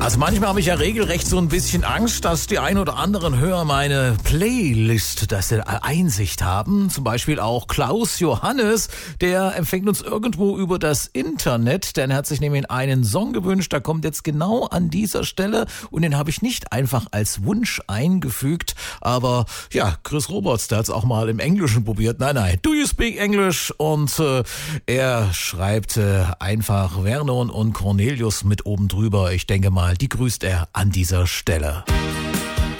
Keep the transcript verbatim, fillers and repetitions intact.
Also manchmal habe ich ja regelrecht so ein bisschen Angst, dass die ein oder anderen Hörer meine Playlist, dass sie Einsicht haben. Zum Beispiel auch Klaus Johannes, der empfängt uns irgendwo über das Internet, denn er hat sich nämlich einen Song gewünscht, der kommt jetzt genau an dieser Stelle und den habe ich nicht einfach als Wunsch eingefügt, aber ja, Chris Roberts, der hat es auch mal im Englischen probiert. Nein, nein, do you speak English? Und äh, er schreibt äh, einfach Vernon und Cornelius mit oben drüber. Ich denke mal, die grüßt er an dieser Stelle.